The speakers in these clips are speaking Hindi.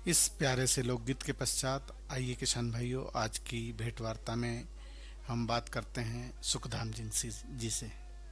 इस प्यारे से लोकगीत के पश्चात आइए किसान भाइयों, आज की भेंट वार्ता में हम बात करते हैं सुखधाम जी से।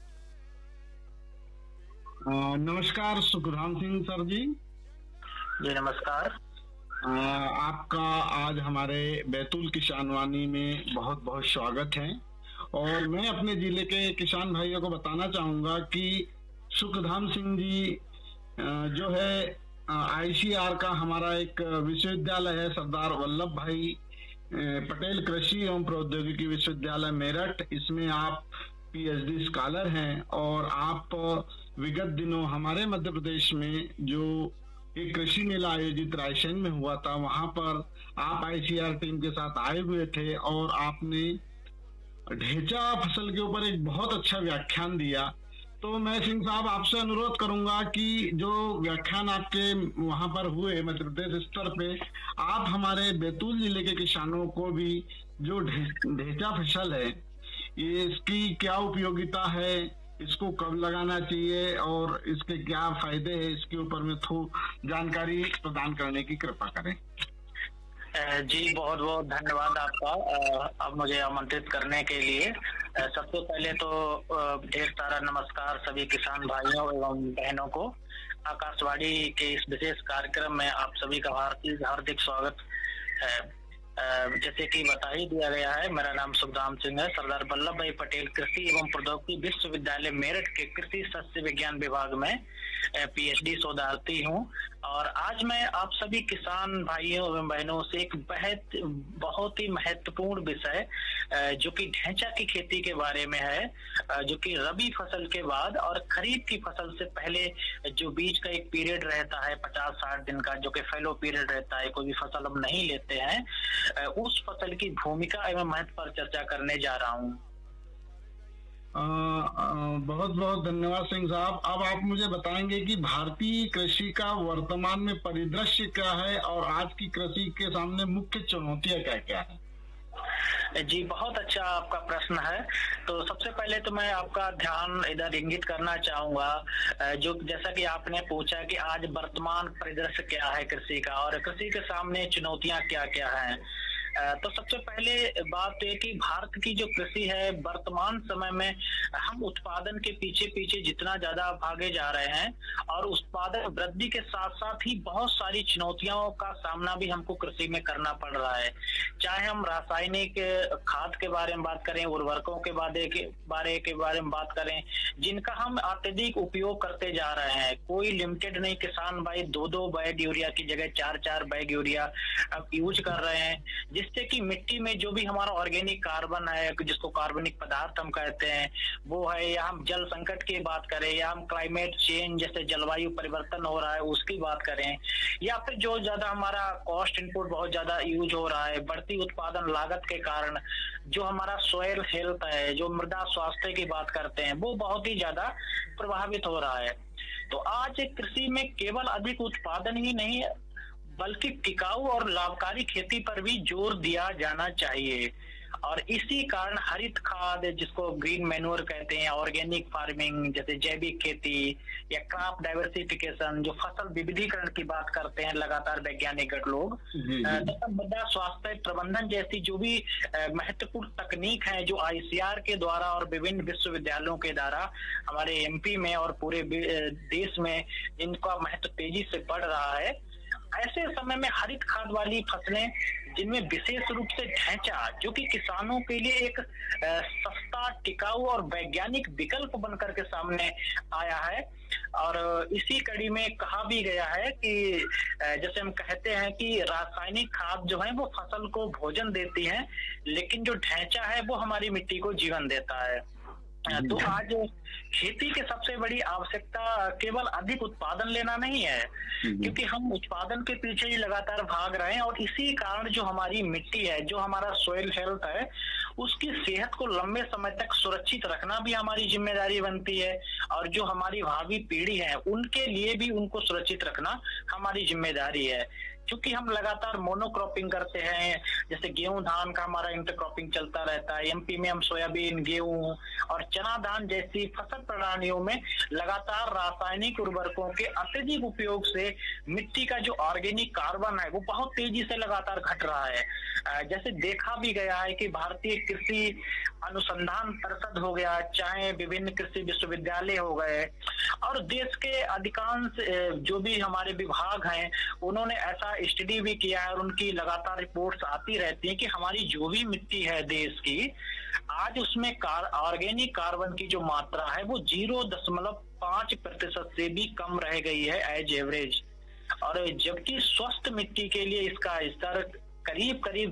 नमस्कार सुखधाम सिंह सर जी। जी नमस्कार। आपका आज हमारे बैतूल किसान वाणी में बहुत बहुत स्वागत है। और मैं अपने जिले के किसान भाइयों को बताना चाहूंगा कि सुखधाम सिंह जी जो है आईसीआर का हमारा एक विश्वविद्यालय है, सरदार वल्लभ भाई पटेल कृषि एवं प्रौद्योगिकी विश्वविद्यालय मेरठ। इसमें आप पीएचडी स्कॉलर हैं और आप विगत दिनों हमारे मध्य प्रदेश में जो एक कृषि मेला आयोजित रायसेन में हुआ था, वहां पर आप आईसीआर टीम के साथ आए हुए थे और आपने ढेंचा फसल के ऊपर एक बहुत अच्छा व्याख्यान दिया। तो मैं सिंह साहब आपसे अनुरोध करूंगा कि जो व्याख्यान आपके वहां पर हुए मध्य प्रदेश स्तर पे, आप हमारे बैतूल जिले के किसानों को भी जो ढेंचा फसल है, ये इसकी क्या उपयोगिता है, इसको कब लगाना चाहिए और इसके क्या फायदे हैं, इसके ऊपर में जानकारी प्रदान करने की कृपा करें। जी बहुत बहुत धन्यवाद आपका अब मुझे आमंत्रित करने के लिए। सबसे पहले तो ढेर सारा नमस्कार सभी किसान भाइयों एवं बहनों को। आकाशवाणी के इस विशेष कार्यक्रम में आप सभी का हार्दिक स्वागत है। जैसे कि बता ही दिया गया है, मेरा नाम सुखधाम सिंह है। सरदार वल्लभ भाई पटेल कृषि एवं प्रौद्योगिकी विश्वविद्यालय मेरठ के कृषि शस्य विज्ञान विभाग में पीएचडी शोधार्थी हूँ। और आज मैं आप सभी किसान भाइयों एवं बहनों से एक बहुत ही महत्वपूर्ण विषय जो कि ढेंचा की खेती के बारे में है, जो कि रबी फसल के बाद और खरीफ की फसल से पहले जो बीच का एक पीरियड रहता है 50-60 दिन का, जो कि फैलो पीरियड रहता है, कोई भी फसल हम नहीं लेते हैं, उस फसल की भूमिका एवं महत्व पर चर्चा करने जा रहा हूँ। बहुत बहुत धन्यवाद सिंह साहब। अब आप मुझे बताएंगे कि भारतीय कृषि का वर्तमान में परिदृश्य क्या है और आज की कृषि के सामने मुख्य चुनौतियां क्या क्या है। जी बहुत अच्छा आपका प्रश्न है। तो सबसे पहले तो मैं आपका ध्यान इधर इंगित करना चाहूंगा, जो जैसा कि आपने पूछा कि आज वर्तमान परिदृश्य क्या है कृषि का और कृषि के सामने चुनौतियां क्या क्या हैं। तो सबसे पहले बात है कि भारत की जो कृषि है वर्तमान समय में हम उत्पादन के पीछे पीछे जितना ज्यादा भागे जा रहे हैं और उत्पादन वृद्धि के साथ साथ ही बहुत सारी चुनौतियों का सामना भी हमको कृषि में करना पड़ रहा है। चाहे हम रासायनिक खाद के बारे में बात करें, उर्वरकों के बारे में बात करें, जिनका हम अत्यधिक उपयोग करते जा रहे हैं। कोई लिमिटेड नहीं, किसान भाई 2-2 बैग यूरिया की जगह 4-4 बैग यूरिया अब यूज कर रहे हैं, जिससे कि मिट्टी में जो भी हमारा ऑर्गेनिक कार्बन है, जिसको कार्बनिक पदार्थ हम कहते हैं, वो है, या हम जल संकट की बात करें, या हम क्लाइमेट चेंज जैसे जलवायु परिवर्तन हो रहा है उसकी बात करें, या फिर जो ज्यादा हमारा कॉस्ट इनपुट बहुत ज्यादा यूज हो रहा है, बढ़ती उत्पादन लागत के कारण जो हमारा सॉइल हेल्थ है, जो मृदा स्वास्थ्य की बात करते हैं, वो बहुत ही ज्यादा प्रभावित हो रहा है। तो आज कृषि में केवल अधिक उत्पादन ही नहीं बल्कि टिकाऊ और लाभकारी खेती पर भी जोर दिया जाना चाहिए। और इसी कारण हरित खाद, जिसको ग्रीन मैन्योर कहते हैं, ऑर्गेनिक फार्मिंग जैसे जैविक खेती, या क्रॉप डाइवर्सिफिकेशन जो फसल विविधीकरण की बात करते हैं लगातार वैज्ञानिक लोग, मृदा स्वास्थ्य प्रबंधन जैसी जो भी महत्वपूर्ण तकनीक है जो आईसीआर के द्वारा और विभिन्न विश्वविद्यालयों के द्वारा हमारे एमपी में और पूरे देश में इनका महत्व तेजी से बढ़ रहा है। ऐसे समय में हरित खाद वाली फसलें, जिनमें विशेष रूप से ढेंचा, जो कि किसानों के लिए एक सस्ता, टिकाऊ और वैज्ञानिक विकल्प बनकर के सामने आया है। और इसी कड़ी में कहा भी गया है कि जैसे हम कहते हैं कि रासायनिक खाद जो है वो फसल को भोजन देती है, लेकिन जो ढेंचा है वो हमारी मिट्टी को जीवन देता है। तो आज खेती की सबसे बड़ी आवश्यकता केवल अधिक उत्पादन लेना नहीं है, क्योंकि हम उत्पादन के पीछे ही लगातार भाग रहे हैं। और इसी कारण जो हमारी मिट्टी है, जो हमारा सॉइल हेल्थ है, उसकी सेहत को लंबे समय तक सुरक्षित रखना भी हमारी जिम्मेदारी बनती है। और जो हमारी भावी पीढ़ी है उनके लिए भी उनको सुरक्षित रखना हमारी जिम्मेदारी है। चूंकि हम लगातार मोनोक्रॉपिंग करते हैं, जैसे गेहूं धान का हमारा इंटरक्रॉपिंग चलता रहता है, एमपी में हम सोयाबीन, गेहूं और चना धान जैसी फसल प्रणालियों में लगातार रासायनिक उर्वरकों के अत्यधिक उपयोग से मिट्टी का जो ऑर्गेनिक कार्बन है वो बहुत तेजी से लगातार घट रहा है। जैसे देखा भी गया है कि भारतीय कृषि अनुसंधान परिषद हो गया, चाहे विभिन्न कृषि विश्वविद्यालय हो गए, और देश के अधिकांश जो भी हमारे विभाग हैं उन्होंने ऐसा स्टडी भी किया है और उनकी लगातार रिपोर्ट्स आती रहती हैं कि हमारी जो भी मिट्टी है देश की, आज उसमें ऑर्गेनिक कार्बन की जो मात्रा है वो 0.5% से भी कम रह गई है एज एवरेज। और जबकि स्वस्थ मिट्टी के लिए इसका स्तर करीब करीब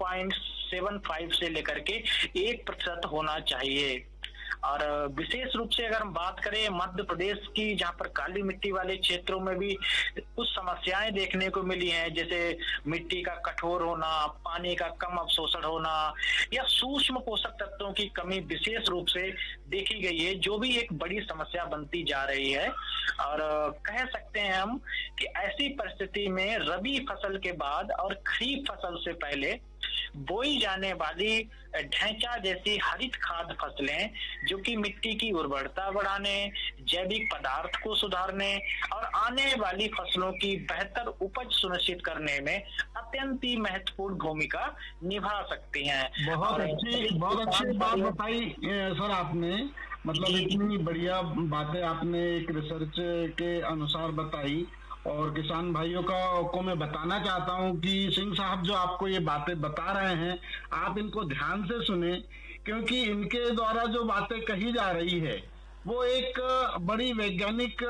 0.75 से लेकर के 1% होना चाहिए। और विशेष रूप से अगर हम बात करें मध्य प्रदेश की, जहां पर काली मिट्टी वाले क्षेत्रों में भी कुछ समस्याएं देखने को मिली हैं, जैसे मिट्टी का कठोर होना, पानी का कम अवशोषण होना या सूक्ष्म पोषक तत्वों की कमी विशेष रूप से देखी गई है, जो भी एक बड़ी समस्या बनती जा रही है। और कह सकते हैं हम कि ऐसी परिस्थिति में रबी फसल के बाद और खरीफ फसल से पहले बोई जाने वाली ढैंचा जैसी हरित खाद्य फसलें, जो कि मिट्टी की उर्वरता बढ़ाने, जैविक पदार्थ को सुधारने और आने वाली फसलों की बेहतर उपज सुनिश्चित करने में अत्यंत ही महत्वपूर्ण भूमिका निभा सकती हैं। बहुत अच्छी बात बताई सर आपने, मतलब इतनी बढ़िया बातें आपने एक रिसर्च के अनुसार बताई। और किसान भाइयों को मैं बताना चाहता हूं कि सिंह साहब जो आपको ये बातें बता रहे हैं, आप इनको ध्यान से सुने, क्योंकि इनके द्वारा जो बातें कही जा रही है वो एक बड़ी वैज्ञानिक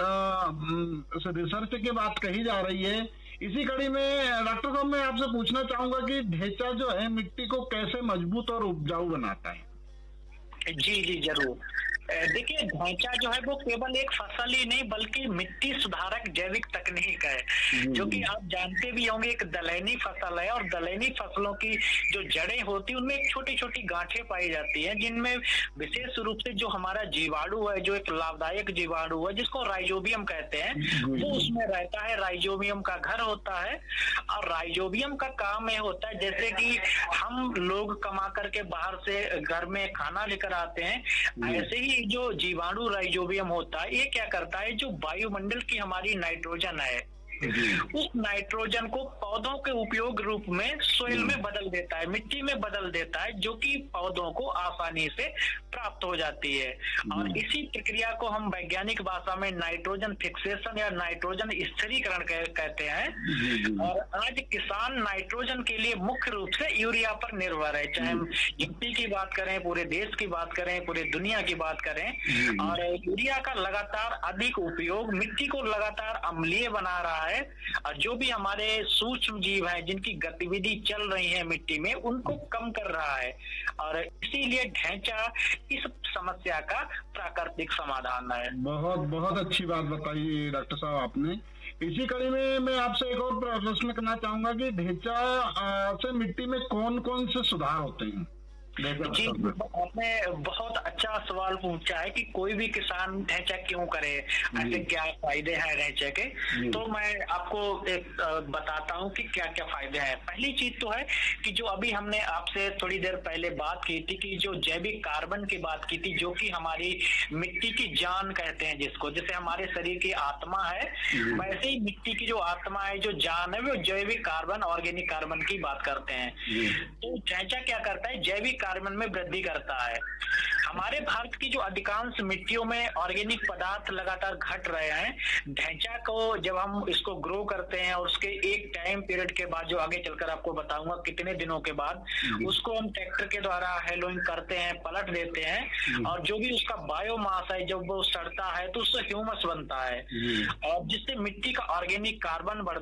रिसर्च के बात कही जा रही है। इसी कड़ी में डॉक्टर साहब मैं आपसे पूछना चाहूंगा कि ढेंचा जो है मिट्टी को कैसे मजबूत और उपजाऊ बनाता है? जी जी जरूर। देखिए, ढांचा जो है वो केवल एक फसल ही नहीं बल्कि मिट्टी सुधारक जैविक तकनीक है, जो कि आप जानते भी होंगे एक दलहनी फसल है। और दलहनी फसलों की जो जड़ें होती है उनमें एक छोटी छोटी गांठें पाई जाती हैं, जिनमें विशेष रूप से जो हमारा जीवाणु है, जो एक लाभदायक जीवाणु है जिसको राइजोबियम कहते हैं, वो उसमें रहता है। राइजोबियम का घर होता है और राइजोबियम का काम यह होता है, जैसे कि हम लोग कमा करके बाहर से घर में खाना लेकर आते हैं, ऐसे ही जो जीवाणु राइजोबियम होता है ये क्या करता है, जो वायुमंडल की हमारी नाइट्रोजन है उस नाइट्रोजन को पौधों के उपयोग रूप में सोइल में बदल देता है, मिट्टी में बदल देता है, जो कि पौधों को आसानी से प्राप्त हो जाती है। और इसी प्रक्रिया को हम वैज्ञानिक भाषा में नाइट्रोजन फिक्सेशन या नाइट्रोजन स्थिरीकरण कहते हैं। और आज किसान नाइट्रोजन के लिए मुख्य रूप से यूरिया पर निर्भर है, चाहे हम यूपी की बात करें, पूरे देश की बात करें, पूरे दुनिया की बात करें। और यूरिया का लगातार अधिक उपयोग मिट्टी को लगातार अम्लीय बना रहा है, और जो भी हमारे सूक्ष्म जीव हैं जिनकी गतिविधि चल रही है मिट्टी में उनको कम कर रहा है। और इसीलिए ढैंचा इस समस्या का प्राकृतिक समाधान है। बहुत बहुत अच्छी बात बताई डॉक्टर साहब आपने। इसी कड़ी में मैं आपसे एक और प्रश्न करना चाहूंगा कि ढैंचा से मिट्टी में कौन कौन से सुधार होते हैं? जी, आपने बहुत अच्छा सवाल पूछा है कि कोई भी किसान ढैंचा क्यों करे, ऐसे क्या फायदे हैं ढैंचे के। तो मैं आपको एक बताता हूँ कि क्या क्या फायदे हैं। पहली चीज तो है कि जो अभी हमने आपसे थोड़ी देर पहले बात की थी कि जो जैविक कार्बन की बात की थी, जो कि हमारी मिट्टी की जान कहते हैं जिसको, जैसे हमारे शरीर की आत्मा है वैसे ही मिट्टी की जो आत्मा है, जो जान है, वो जैविक कार्बन, ऑर्गेनिक कार्बन की बात करते हैं। तो ढैंचा क्या करता है, जैविक कार्बन में वृद्धि करता है। हमारे भारत की जो अधिकांश मिट्टियों में ऑर्गेनिक पदार्थ लगातार घट रहे हैं, ढैंचा को जब हम इसको ग्रो करते हैं और उसके एक टाइम पीरियड के बाद, जो आगे चलकर आपको बताऊंगा कितने दिनों के बाद, उसको हम ट्रैक्टर के द्वारा हेलोइंग करते हैं, पलट देते हैं, और जो भी उसका बायोमास है जब वो सड़ता है तो उससे ह्यूमस बनता है, और जिससे मिट्टी का ऑर्गेनिक कार्बन बढ़ता